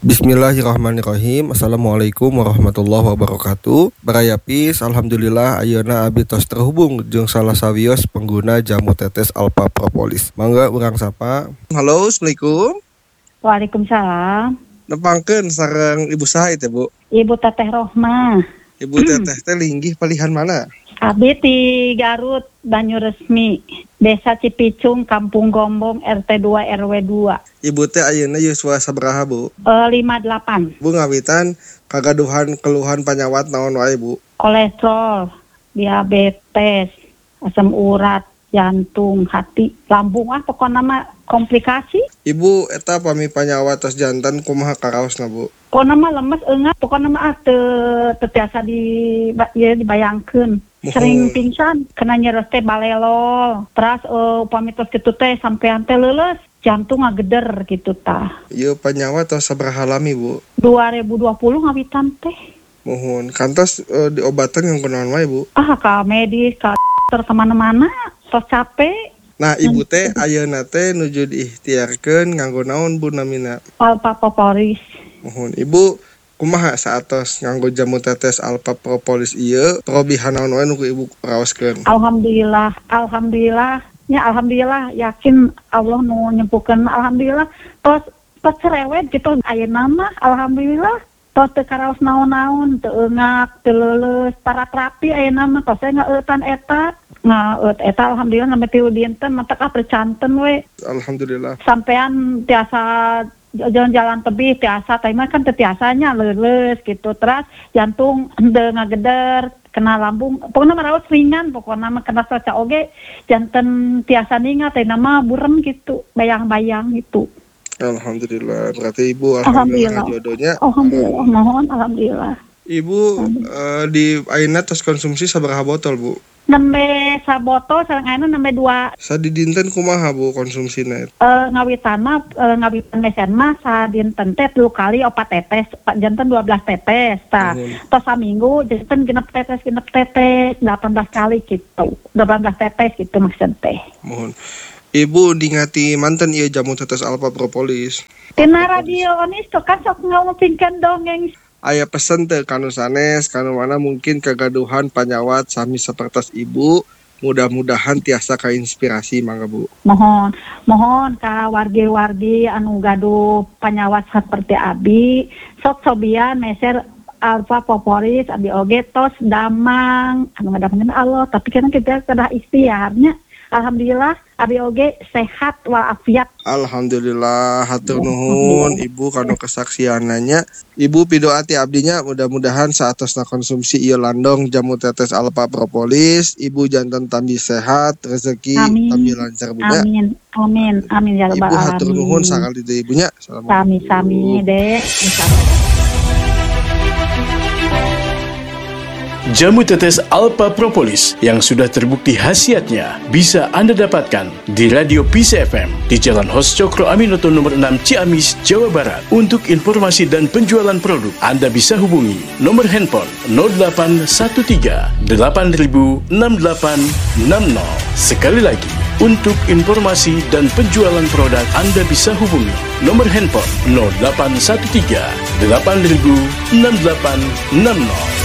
Bismillahirrahmanirrahim. Assalamualaikum warahmatullahi wabarakatuh. Barayapis, alhamdulillah ayeuna abdi tos terhubung jeung salah sawios pengguna jamu tetes Alpha Propolis. Mangga urang sapa. Halo, assalamualaikum. Waalaikumsalam. Nepangkeun sareng Ibu saha teh, Bu? Ibu Teteh Rohmah. Ibu Teteh teh linggih palihan mana? Abdi di Garut, Banyuresmi, Desa Cipicung, Kampung Gombong, RT 2 RW 2. Ibu teh ayeuna yuswa sabaraha, Bu? 58. Bu ngawitan kagaduhan keluhan panyawat naon wae, Bu? Kolesterol, diabetes, asam urat, jantung, hati, lambung pokoknya mah komplikasi. Ibu eta pami panyawat tos jantan kumaha karaosna, Bu? Pokoknya mah lemes enggak, pokoknya mah terbiasa dibayangkeun. Sering pingsan, kena nyeres teh balelol. Terus upami tos kitu teh sampean teh leuleus, jantung ngageder gitu tah. Ieu panyawat tos sabaraha lami, Bu? 2020 ngawitan teh. Mohon kantos diobatan yang kunaon wae, Bu? Ka medis, ka dokter kemana-mana, tos capek. Nah, Ibu teh ayeuna teh nuju diikhtiarkeun nganggo naon, Bu, namina? Alpha Propolis. Mohon Ibu kumaha saatos nganggo jamu tetes Alpha Propolis ieu parobihan naon wae nu Ibu raoskeun? Alhamdulillah yakin Allah nu nyempuhkeun. Alhamdulillah tos cerewet gitu ayeuna mah alhamdulillah tos teu karaos naon-naon, teu eungak, teu leuleus, para terapi ayeuna mah tos ngaeutan eta. Eta alhamdulillah sampai tilu dinten mata percanten we. Alhamdulillah. Sampean tiasa jalan-jalan tebih tiasa, tapi mah kan tiasanya leuleus gitu. Terus jantung henteu ngageder, kena lambung, pokoknya mah raos ringan, pokoknya mah kena saca oge janten tiasa ningat teh nama burem gitu, bayang-bayang gitu. Alhamdulillah. Berarti Ibu alhamdulillah jodohnya. Alhamdulillah, mohon alhamdulillah. Ibu di ayeuna tos konsumsi sabaraha botol, Bu? Nembe sabotol sareng ayeuna nembe 2. Sadidinten kumaha, Bu, konsumsina? Ngawitan mesen mah sadinten teh 3 kali 4 tetes, janten 12 tetes tah. Tos saminggu janten 6 tetes 18 kali gitu. 18 tetes gitu maksud teh. Mohon Ibu dingati manten ieu jamu tetes Alpha Propolis. Tina radio onis tuh kan sok ngomongkeun dongeng. Aya pesen teh kanu sanes, kanu mana mungkin kagaduhan panyawat sami sapertos Ibu, mudah-mudahan tiasa kainspirasi mangga, Bu. Mohon ka wargi-wargi anu gaduh panyawat seperti abi, sok sobian meser Alpha Propolis abi oge tos damang anu ngadamkeun Allah, tapi kan kita kedah ikhtiarnya. Alhamdulillah abi oge sehat walafiat. Alhamdulillah, hatur nuhun Ibu kanu kesaksiananya. Ibu pidoa ti abdinya mudah-mudahan saatosna konsumsi ieu landong jamu tetes Alpha Propolis, Ibu janten tambi sehat, rezeki tambi lancar bunya. Amin ya rabbal alamin. Ibu hatur nuhun sakali deui Ibunya. Sami deh. Insyaallah. Jamu tetes Alpha Propolis yang sudah terbukti khasiatnya bisa Anda dapatkan di Radio Peace FM di Jalan Hos Cokro Aminoto nomor 6 Ciamis, Jawa Barat. Untuk informasi dan penjualan produk, Anda bisa hubungi nomor handphone 0813 8000 6860. Sekali lagi, untuk informasi dan penjualan produk, Anda bisa hubungi nomor handphone 0813 8000 6860.